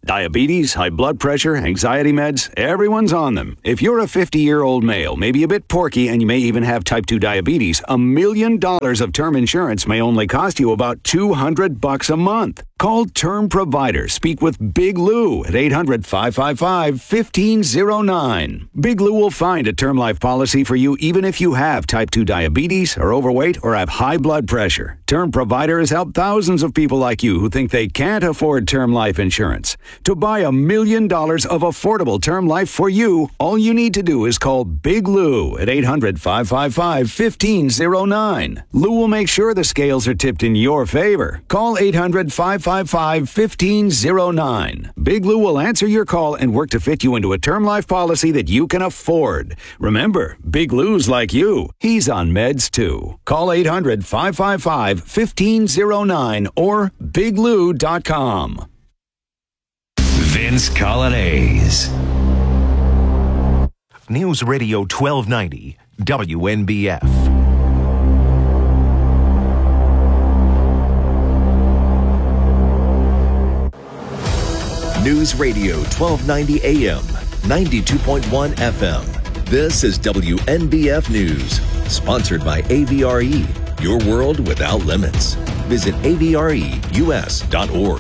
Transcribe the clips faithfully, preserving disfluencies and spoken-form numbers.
Diabetes, high blood pressure, anxiety meds, everyone's on them. If you're a fifty-year-old male, maybe a bit porky, and you may even have type two diabetes, a million dollars of term insurance may only cost you about two hundred bucks a month. Call Term Provider. Speak with Big Lou at eight hundred, five five five, one five zero nine. Big Lou will find a term life policy for you even if you have type two diabetes, are overweight, or have high blood pressure. Term Provider has helped thousands of people like you who think they can't afford term life insurance. To buy a million dollars of affordable term life for you, all you need to do is call Big Lou at eight hundred, five five five, one five zero nine. Lou will make sure the scales are tipped in your favor. Call eight hundred, five five five, one five zero nine. Big Lou will answer your call and work to fit you into a term life policy that you can afford. Remember, Big Lou's like you. He's on meds too. Call eight hundred, five five five, one five zero nine or big lou dot com. Vince Colonnese. News Radio twelve ninety, W N B F. News Radio twelve ninety A M, ninety-two point one F M. This is W N B F News, sponsored by A V R E, your world without limits. Visit A V R E U S dot org.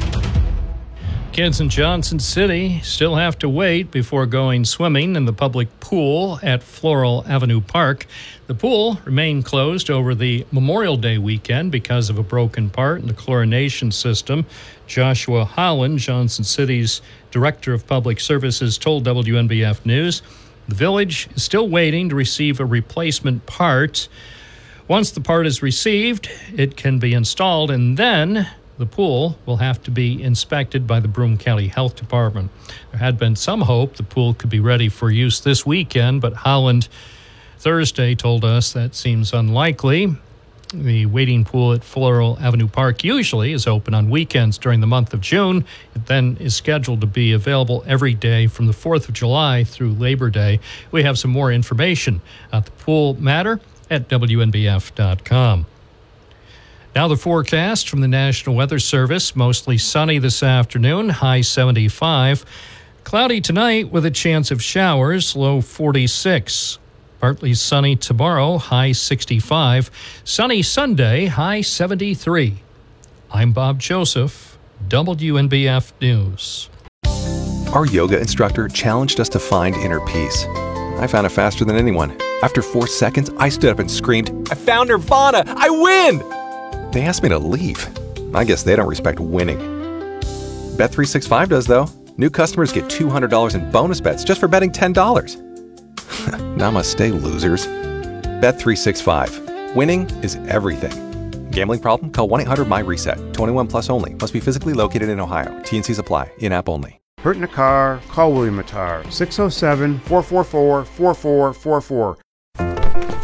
Kids in Johnson City still have to wait before going swimming in the public pool at Floral Avenue Park. The pool remained closed over the Memorial Day weekend because of a broken part in the chlorination system. Joshua Holland, Johnson City's Director of Public Services, told W N B F News the village is still waiting to receive a replacement part. Once the part is received, it can be installed, and then the pool will have to be inspected by the Broome County Health Department. There had been some hope the pool could be ready for use this weekend, but Holland Thursday told us that seems unlikely. The wading pool at Floral Avenue Park usually is open on weekends during the month of June. It then is scheduled to be available every day from the fourth of July through Labor Day. We have some more information at the pool matter at W N B F dot com. Now the forecast from the National Weather Service. Mostly sunny this afternoon, high seventy-five. Cloudy tonight with a chance of showers, low forty-six. Partly sunny tomorrow, high sixty-five. Sunny Sunday, high seventy-three. I'm Bob Joseph, W N B F News. Our yoga instructor challenged us to find inner peace. I found it faster than anyone. After four seconds, I stood up and screamed, "I found Nirvana! I win!" They asked me to leave. I guess they don't respect winning. Bet three sixty-five does, though. New customers get two hundred dollars in bonus bets just for betting ten dollars. Namaste, losers. Bet three sixty-five. Winning is everything. Gambling problem? Call one eight hundred my reset. twenty-one plus only. Must be physically located in Ohio. T N Cs apply. In-app only. Hurt in a car? Call William Attar. six oh seven, four four four, four four four four. Mommy,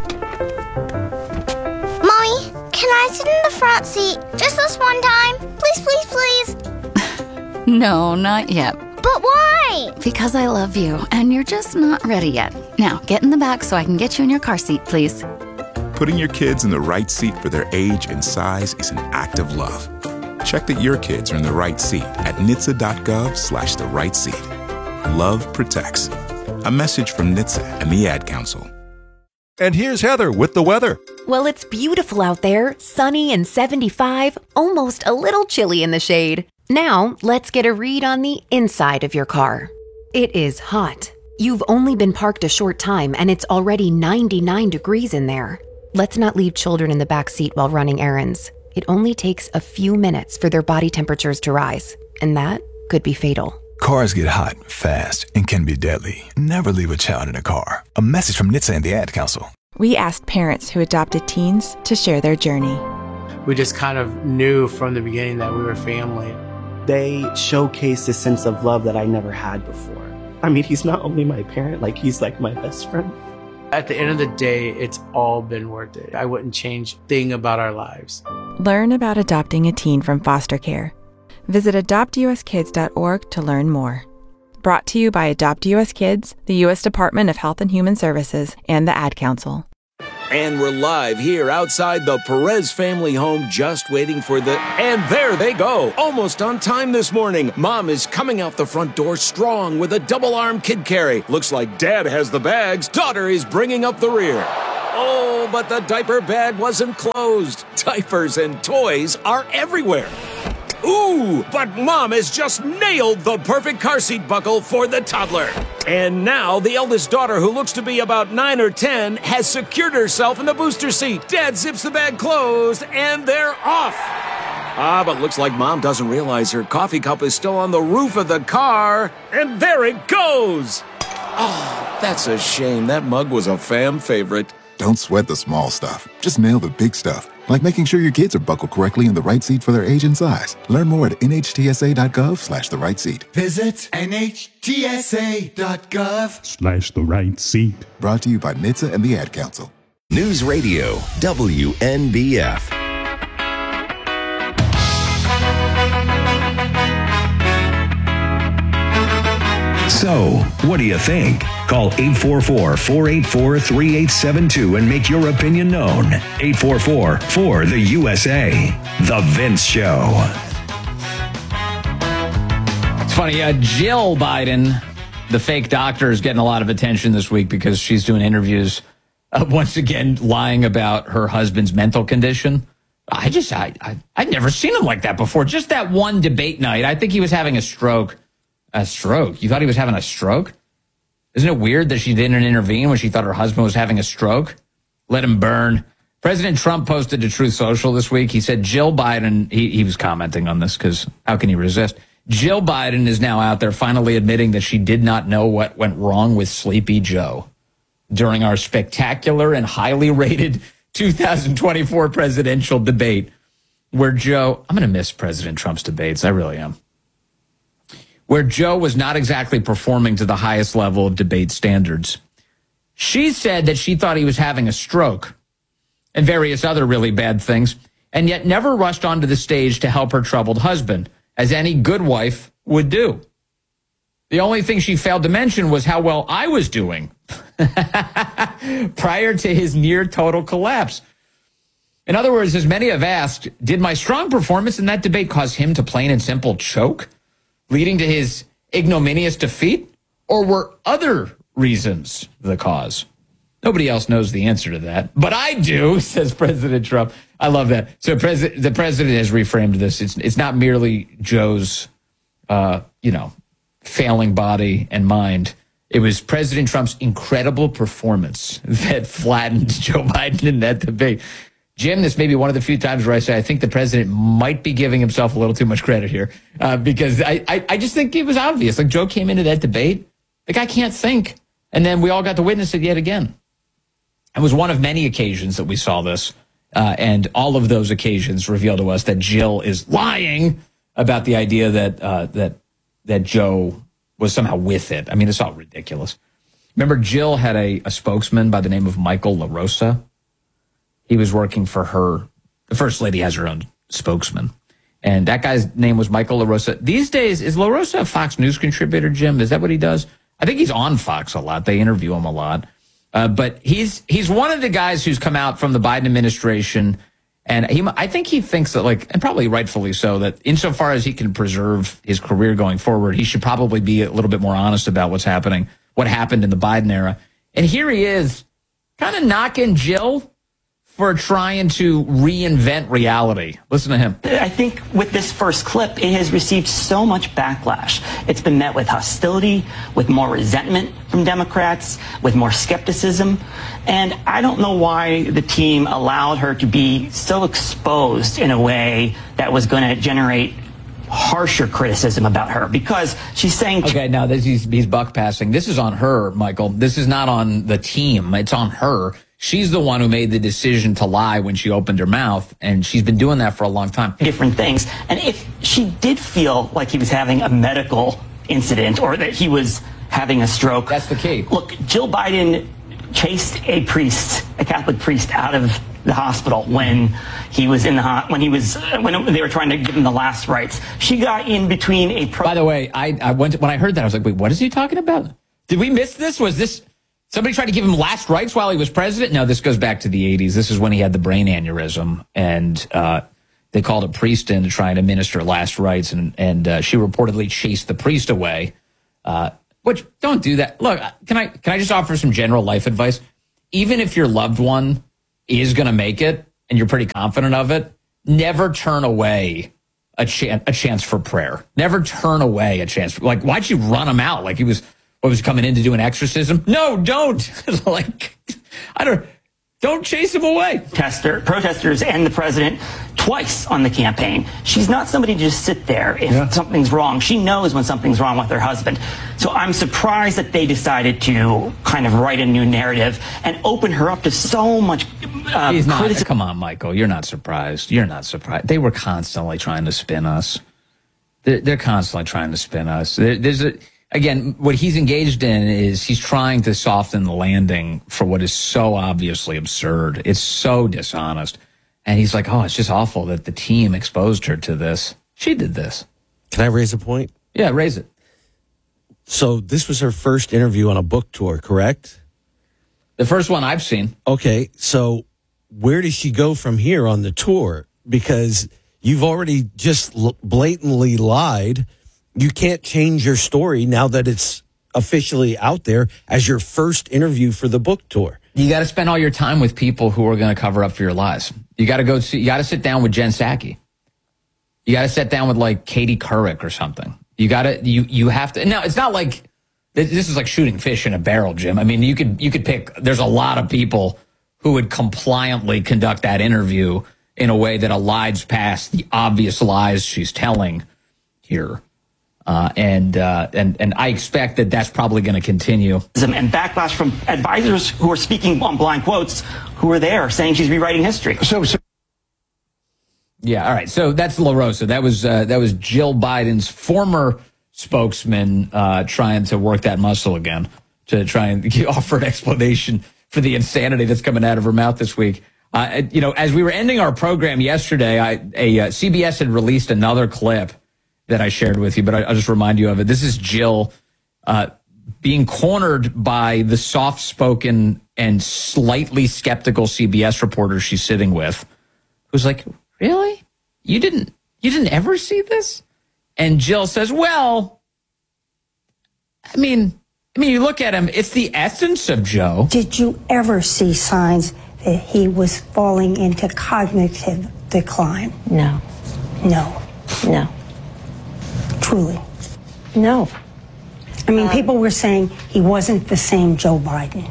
can I sit in the front seat just this one time? Please, please, please. No, not yet. But why? Because I love you, and you're just not ready yet. Now, get in the back so I can get you in your car seat, please. Putting your kids in the right seat for their age and size is an act of love. Check that your kids are in the right seat at N H T S A dot gov slash the right seat. Love protects. A message from N H T S A and the Ad Council. And here's Heather with the weather. Well, it's beautiful out there, sunny and seventy-five, almost a little chilly in the shade. Now, let's get a read on the inside of your car. It is hot. You've only been parked a short time and it's already ninety-nine degrees in there. Let's not leave children in the back seat while running errands. It only takes a few minutes for their body temperatures to rise, and that could be fatal. Cars get hot fast and can be deadly. Never leave a child in a car. A message from N H T S A and the Ad Council. We asked parents who adopted teens to share their journey. We just kind of knew from the beginning that we were family. They showcased a sense of love that I never had before. I mean, he's not only my parent, like he's like my best friend. At the end of the day, it's all been worth it. I wouldn't change a thing about our lives. Learn about adopting a teen from foster care. Visit adopt U S kids dot org to learn more. Brought to you by Adopt U S Kids, the U S Department of Health and Human Services, and the Ad Council. And we're live here outside the Perez family home, just waiting for the... And there they go, almost on time this morning. Mom is coming out the front door strong with a double-arm kid carry. Looks like Dad has the bags. Daughter is bringing up the rear. Oh, but the diaper bag wasn't closed. Diapers and toys are everywhere. Ooh, but Mom has just nailed the perfect car seat buckle for the toddler. And now the eldest daughter, who looks to be about nine or ten, has secured herself in the booster seat. Dad zips the bag closed, and they're off. Ah, but looks like Mom doesn't realize her coffee cup is still on the roof of the car. And there it goes. Oh, that's a shame. That mug was a fam favorite. Don't sweat the small stuff. Just nail the big stuff, like making sure your kids are buckled correctly in the right seat for their age and size. Learn more at nhtsa.gov slash the right seat. Visit nhtsa.gov Slash the right seat. Brought to you by N H T S A and the Ad Council. News Radio, W N B F. So, what do you think? Call eight four four, four eight four, three eight seven two and make your opinion known. eight four four, four the U S A. The Vince Show. It's funny, uh, Jill Biden, the fake doctor, is getting a lot of attention this week because she's doing interviews, uh, once again, lying about her husband's mental condition. I just, I, I, I'd never seen him like that before. Just that one debate night, I think he was having a stroke. A stroke? You thought he was having a stroke? Isn't it weird that she didn't intervene when she thought her husband was having a stroke? Let him burn. President Trump posted to Truth Social this week. He said Jill Biden, he, he was commenting on this because how can he resist? Jill Biden is now out there finally admitting that she did not know what went wrong with Sleepy Joe during our spectacular and highly rated two thousand twenty-four presidential debate where Joe, I'm going to miss President Trump's debates. I really am. Where Joe was not exactly performing to the highest level of debate standards. She said that she thought he was having a stroke and various other really bad things, and yet never rushed onto the stage to help her troubled husband, as any good wife would do. The only thing she failed to mention was how well I was doing prior to his near total collapse. In other words, as many have asked, did my strong performance in that debate cause him to plain and simple choke, leading to his ignominious defeat? Or were other reasons the cause? Nobody else knows the answer to that. But I do, says President Trump. I love that. So pres- the president has reframed this. It's it's not merely Joe's, uh, you know, failing body and mind. It was President Trump's incredible performance that flattened Joe Biden in that debate. Jim, this may be one of the few times where I say I think the president might be giving himself a little too much credit here uh, because I, I, I just think it was obvious. Like Joe came into that debate, the guy can't think. And then we all got to witness it yet again. It was one of many occasions that we saw this. Uh, and all of those occasions reveal to us that Jill is lying about the idea that uh, that that Joe was somehow with it. I mean, it's all ridiculous. Remember, Jill had a, a spokesman by the name of Michael LaRosa. He was working for her. The First Lady has her own spokesman. And that guy's name was Michael LaRosa. These days, is LaRosa a Fox News contributor, Jim? Is that what he does? I think he's on Fox a lot. They interview him a lot. Uh, but he's he's one of the guys who's come out from the Biden administration. And he, I think he thinks that, like, and probably rightfully so, that insofar as he can preserve his career going forward, he should probably be a little bit more honest about what's happening, what happened in the Biden era. And here he is, kind of knocking Jill for trying to reinvent reality. Listen to him. I think with this first clip, it has received so much backlash. It's been met with hostility, with more resentment from Democrats, with more skepticism. And I don't know why the team allowed her to be so exposed in a way that was going to generate harsher criticism about her, because she's saying... Okay, now this, he's, he's buck passing. This is on her, Michael. This is not on the team. It's on her. She's the one who made the decision to lie when she opened her mouth, and she's been doing that for a long time. Different things. And if she did feel like he was having a medical incident or that he was having a stroke... That's the key. Look, Jill Biden chased a priest, a Catholic priest, out of the hospital when he was in the ho- when he was when they were trying to give him the last rites. She got in between a... Pro- By the way, I, I went to, when I heard that, I was like, wait, what is he talking about? Did we miss this? Was this... Somebody tried to give him last rites while he was president. No, this goes back to the eighties. This is when he had the brain aneurysm, and uh, they called a priest in to try and administer last rites, and, and uh, she reportedly chased the priest away. Uh, which, don't do that. Look, can I can I just offer some general life advice? Even if your loved one is going to make it, and you're pretty confident of it, never turn away a, chan- a chance for prayer. Never turn away a chance. For, like, why'd you run him out? Like he was, what, was coming in to do an exorcism? No, don't. Like, I don't, don't chase him away. Tester, protesters and the president twice on the campaign. She's not somebody to just sit there if Yeah. something's wrong. She knows when something's wrong with her husband. So I'm surprised that they decided to kind of write a new narrative and open her up to so much uh, He's not. criticism. Come on, Michael. You're not surprised. You're not surprised. They were constantly trying to spin us. They're, they're constantly trying to spin us. There, there's a, again, what he's engaged in is he's trying to soften the landing for what is so obviously absurd. It's so dishonest. And he's like, oh, it's just awful that the team exposed her to this. She did this. Can I raise a point? Yeah, raise it. So this was her first interview on a book tour, correct? The first one I've seen. Okay, so where does she go from here on the tour? Because you've already just l- blatantly lied. You can't change your story now that it's officially out there as your first interview for the book tour. You got to spend all your time with people who are going to cover up for your lies. You got to go see, you got to sit down with Jen Psaki. You got to sit down with like Katie Couric or something. You got to, you, you have to, now it's not like, this is like shooting fish in a barrel, Jim. I mean, you could, you could pick, there's a lot of people who would compliantly conduct that interview in a way that elides past the obvious lies she's telling here. Uh, and, uh, and, and I expect that that's probably going to continue. And backlash from advisors who are speaking on blind quotes who are there saying she's rewriting history. So, so yeah, all right. So that's La Rosa. That was uh, that was Jill Biden's former spokesman uh, trying to work that muscle again to try and offer an explanation for the insanity that's coming out of her mouth this week. Uh, you know, as we were ending our program yesterday, I, a uh, C B S had released another clip that I shared with you, but I, I'll just remind you of it. This is Jill uh, being cornered by the soft-spoken and slightly skeptical C B S reporter she's sitting with, who's like, really? You didn't, you didn't ever see this? And Jill says, well, I mean, I mean, you look at him, it's the essence of Joe. Did you ever see signs that he was falling into cognitive decline? No. No. No. Truly. No. I mean, um, people were saying he wasn't the same Joe Biden.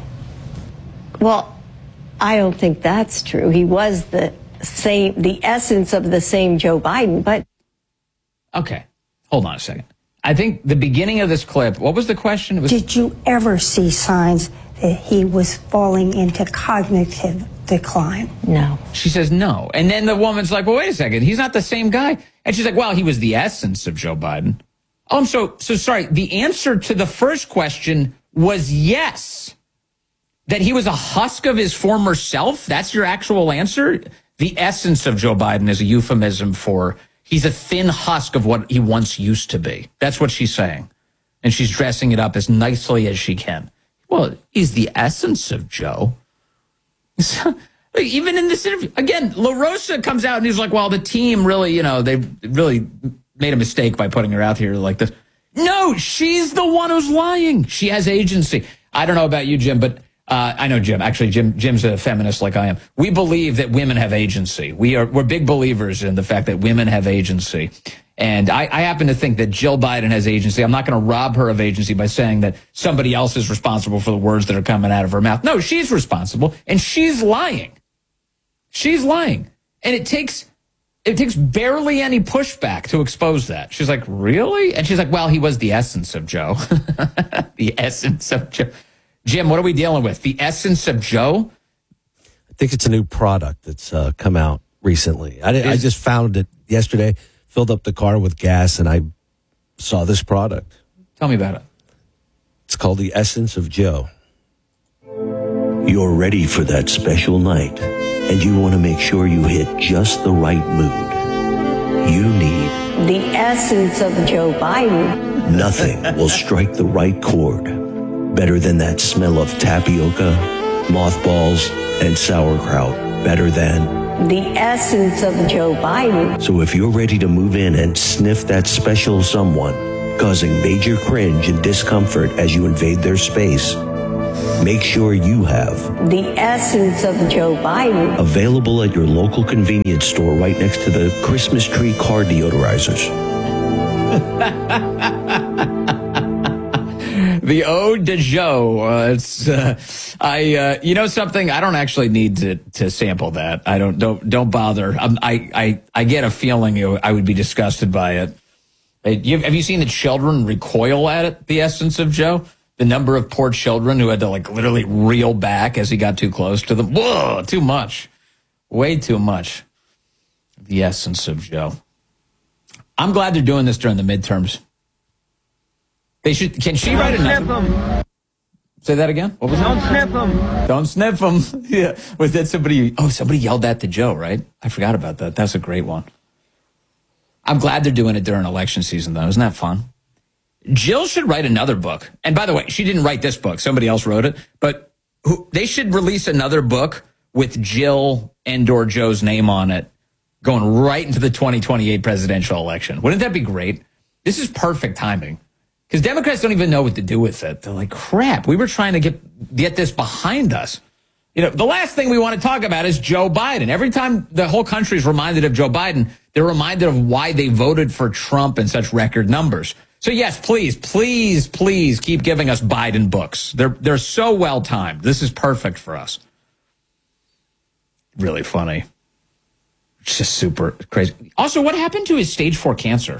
Well, I don't think that's true. He was the same, the essence of the same Joe Biden, but. Okay. Hold on a second. I think the beginning of this clip, what was the question? It was, did you ever see signs that he was falling into cognitive decline? No. She says no. And then the woman's like, well, wait a second. He's not the same guy. And she's like, well, he was the essence of Joe Biden. Oh, I'm so, so sorry. The answer to the first question was yes. That he was a husk of his former self? That's your actual answer? The essence of Joe Biden is a euphemism for he's a thin husk of what he once used to be. That's what she's saying. And she's dressing it up as nicely as she can. Well, he's the essence of Joe. So, even in this interview, again, La Rosa comes out and he's like, well, the team really, you know, they really made a mistake by putting her out here like this. No, she's the one who's lying. She has agency. I don't know about you, Jim, but uh, I know Jim. Actually, Jim, Jim's a feminist like I am. We believe that women have agency. We are, we're big believers in the fact that women have agency. And I, I happen to think that Jill Biden has agency. I'm not going to rob her of agency by saying that somebody else is responsible for the words that are coming out of her mouth. No, she's responsible, and she's lying. She's lying. And it takes it takes barely any pushback to expose that. She's like, really? And she's like, well, he was the essence of Joe. The essence of Joe. Jim, what are we dealing with? The essence of Joe? I think it's a new product that's uh, come out recently. I, I just found it yesterday, filled up the car with gas, and I saw this product. Tell me about it. It's called the Essence of Joe. You're ready for that special night, and you want to make sure you hit just the right mood. You need the essence of Joe Biden. Nothing will strike the right chord Better than that smell of tapioca, mothballs, and sauerkraut. Better than the essence of Joe Biden. So if you're ready to move in and sniff that special someone, causing major cringe and discomfort as you invade their space, make sure you have the essence of Joe Biden. Available at your local convenience store right next to the Christmas tree car deodorizers. The Ode to Joe. Uh, it's uh, I. Uh, you know something? I don't actually need to to sample that. I don't don't don't bother. Um, I I I get a feeling I would be disgusted by it. Uh, you, have you seen the children recoil at it? The essence of Joe. The number of poor children who had to like literally reel back as he got too close to them. Whoa, too much. Way too much. The essence of Joe. I'm glad they're doing this during the midterms. They should. Can she Don't write another? sniff 'em. Say that again. What was Don't that? sniff them. Don't sniff them. Yeah. Was that somebody? Oh, somebody yelled that to Joe, right? I forgot about that. That's a great one. I'm glad they're doing it during election season, though. Isn't that fun? Jill should write another book. And by the way, she didn't write this book. Somebody else wrote it. But who, they should release another book with Jill and or Joe's name on it, going right into the twenty twenty-eight presidential election. Wouldn't that be great? This is perfect timing. Because Democrats don't even know what to do with it. They're like, crap, we were trying to get get this behind us. You know, the last thing we want to talk about is Joe Biden. Every time the whole country is reminded of Joe Biden, they're reminded of why they voted for Trump in such record numbers. So yes, please, please, please keep giving us Biden books. They're they're so well timed. This is perfect for us. Really funny. It's just super crazy. Also, what happened to his stage four cancer?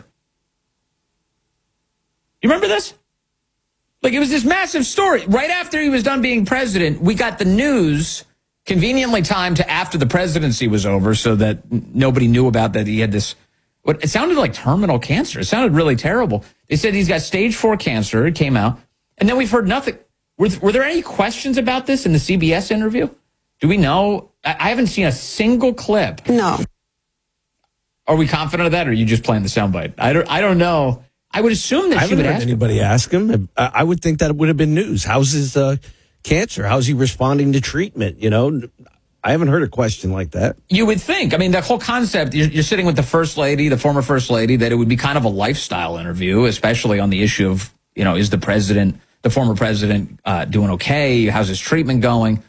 You remember this? Like, it was this massive story. Right after he was done being president, we got the news conveniently timed to after the presidency was over so that nobody knew about that he had this, what it sounded like terminal cancer. It sounded really terrible. They said he's got stage four cancer. It came out. And then we've heard nothing. Were, were there any questions about this in the C B S interview? Do we know? I, I haven't seen a single clip. No. Are we confident of that, or are you just playing the soundbite? I don't, I don't know. I would assume that I she haven't would heard ask anybody him. ask him. I, I would think that would have been news. How's his uh, cancer? How's he responding to treatment? You know, I haven't heard a question like that. You would think. I mean, the whole concept, you're, you're sitting with the first lady, the former first lady, that it would be kind of a lifestyle interview, especially on the issue of, you know, is the president, the former president, uh, doing okay? How's his treatment going?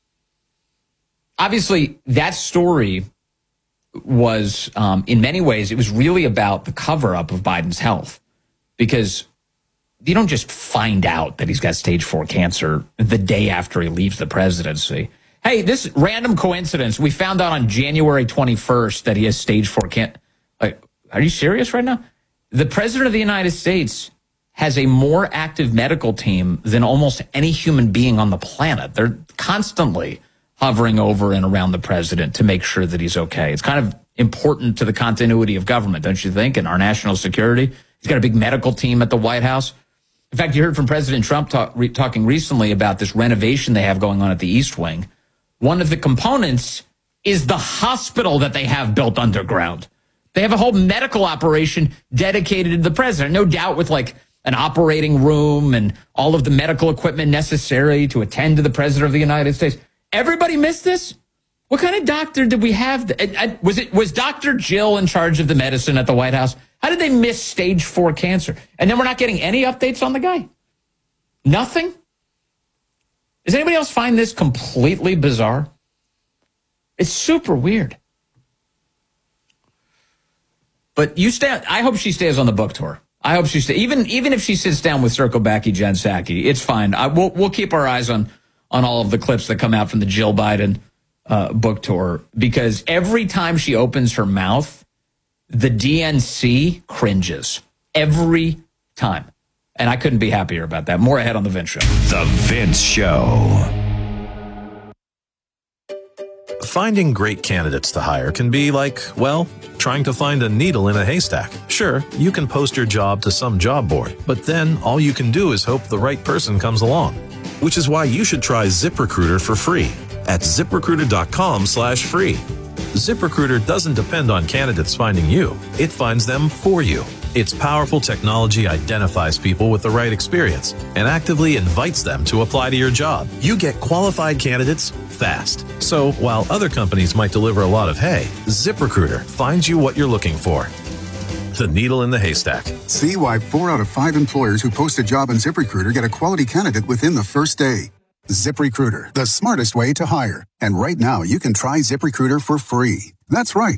Obviously, that story was, um, in many ways, it was really about the cover-up of Biden's health. Because you don't just find out that he's got stage four cancer the day after he leaves the presidency. Hey, this random coincidence, we found out on January twenty-first that he has stage four cancer. Like, are you serious right now? The president of the United States has a more active medical team than almost any human being on the planet. They're constantly hovering over and around the president to make sure that he's okay. It's kind of important to the continuity of government, don't you think, and our national security. He's got a big medical team at the White House. In fact, you heard from President Trump talk, re, talking recently about this renovation they have going on at the East Wing. One of the components is the hospital that they have built underground. They have a whole medical operation dedicated to the president, no doubt with like an operating room and all of the medical equipment necessary to attend to the president of the United States. Everybody missed this? What kind of doctor did we have? Was it was Doctor Jill in charge of the medicine at the White House? How did they miss stage four cancer? And then we're not getting any updates on the guy? Nothing? Does anybody else find this completely bizarre? It's super weird. But you stay. I hope she stays on the book tour. I hope she stays. Even even if she sits down with Circlebacky Jen Psaki, it's fine. I, we'll we'll keep our eyes on on all of the clips that come out from the Jill Biden uh, book tour, because every time she opens her mouth, the D N C cringes every time. And I couldn't be happier about that. More ahead on The Vince Show. The Vince Show. Finding great candidates to hire can be like, well, trying to find a needle in a haystack. Sure, you can post your job to some job board, but then all you can do is hope the right person comes along. Which is why you should try ZipRecruiter for free at ZipRecruiter.com slash free. ZipRecruiter doesn't depend on candidates finding you. It finds them for you. Its powerful technology identifies people with the right experience and actively invites them to apply to your job. You get qualified candidates fast. So while other companies might deliver a lot of hay, ZipRecruiter finds you what you're looking for. The needle in the haystack. See why four out of five employers who post a job on ZipRecruiter get a quality candidate within the first day. ZipRecruiter, the smartest way to hire. And right now, you can try ZipRecruiter for free. That's right.